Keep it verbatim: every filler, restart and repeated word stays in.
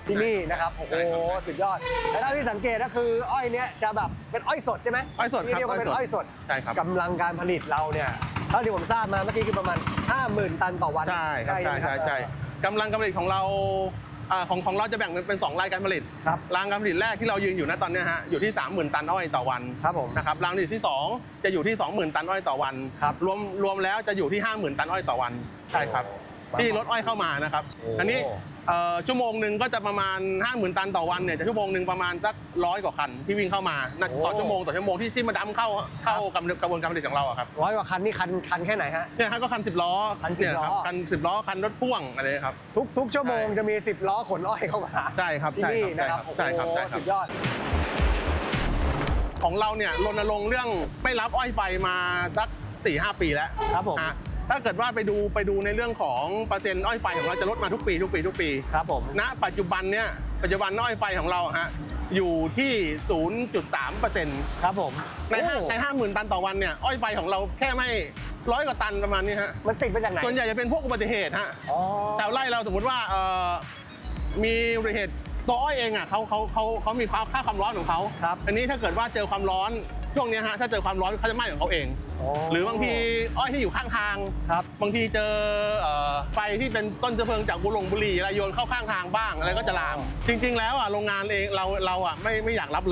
ที่นี่นะครับโอ้โหสุดยอดแล้วเท่าที่สังเกตก็คืออ้อยเนี้ยจะแบบเป็นอ้อยสดใช่ไหมอ้อยสดครับที่เรียกว่าเป็นอ้อยสดใช่ครับกำลังการผลิตเราเนี่ยเท่าที่ผมทราบมาเมื่อกี้คือประมาณ ห้าหมื่น ตันต่อวันใช่ครับใช่ไหมใช่ใช่กำลังการผลิตของเราอ่าของของเราจะแบ่งเป็นสองรายการผลิตครับรางการผลิตแรกที่เรายืนอยู่ณตอนเนี้ยฮะอยู่ที่ สามหมื่น ตันอ้อยต่อวันครับผมนะครับรางผลิตที่สองจะอยู่ที่ สองหมื่น ตันอ้อยต่อวันครับรวมรวมแล้วจะอยู่ที่ ห้าหมื่น ตันอ้อยต่อวันใช่ครับที่รถอ้อยเข้ามานะครับโอ้อันนี้เอ่อชั่วโมงหนึ่งก็จะประมาณ ห้าหมื่น ตันต่อวันเนี่ยจะชั่วโมงหนึ่งประมาณสักร้อยกว่าคันที่วิ่งเข้ามานะต่อชั่วโมงต่อชั่วโมงที่ที่มาดั้มเข้าเข้ากระบวนการผลิตของเราอะครับร้อยกว่าคันนี่คันคันแค่ไหนฮะเนี่ยฮะก็คันสิบล้อคันสิบเยล้อครับคันสิบล้อคันรถพ่วงอะไรครับทุกทุกชั่วโมงใช่จะมีสิบล้อขนอ้อยเข้ามาใช่ครับที่ใช่นี่ครับนะครับใช่ครับโอ้โหใช่ครับสุดยอดของเราเนี่ยรณรงค์เรื่องไม่รับอ้อยไฟมาสัก สี่ห้า ปีแล้วครับผมฮะถ้าเกิดว่าไปดูไปดูในเรื่องของเปอร์เซ็นต์อ้อยไฟของเราจะลดมาทุกปีทุกปีทุกปีครับผมณปัจจุบันเนี่ยปัจจุบันอ้อยไฟของเราฮะอยู่ที่ ศูนย์จุดสามเปอร์เซ็นต์ครับผมในห้าโอ้ในห้าหมื่นตันต่อวันเนี่ยอ้อยไฟของเราแค่ไม่ร้อยกว่าตันประมาณนี้ฮะมันติดมาจากไหนส่วนใหญ่จะเป็นพวกอุบัติเหตุฮะอ๋อชาวไร่เราสมมติว่าเอ่อมีอุบัติเหตุตัวอ้อยเองอ่ะเขาเขาเขาเขามีค่าค่าความร้อนของเขาครับอันนี้ถ้าเกิดว่าเจอความร้อนช่วงเนี้ยฮะถ้าเจอความร้อนเขาจะไหม้ของเขาเอง หรือบางทีอ้อยที่อยู่ข้างทางครับบางทีเจอเอ่อไฟที่เป็นต้นเชื้อเพลิงจากบุหรี่บุหรี่อะไรโยนเข้าข้างทางบ้างอะไรก็จะลาม จริง ๆ แล้วอ่ะโรงงานเองเราเราอ่ะไม่ไม่อยากรับ